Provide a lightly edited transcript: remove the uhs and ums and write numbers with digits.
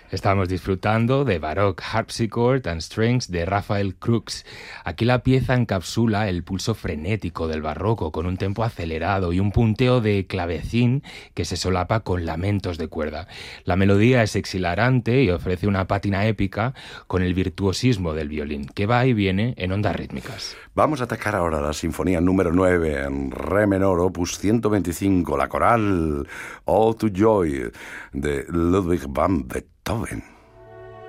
Estamos disfrutando de Baroque Harpsichord and Strings de Raphael Crux. Aquí la pieza encapsula el pulso frenético del barroco con un tempo acelerado y un punteo de clavecín que se solapa con lamentos de cuerda. La melodía es exhilarante y ofrece una pátina épica con el virtuosismo del violín, que va y viene en ondas rítmicas. Vamos a atacar ahora la sinfonía número 9 en re menor, opus 125, la coral All to Joy de Ludwig van Beethoven.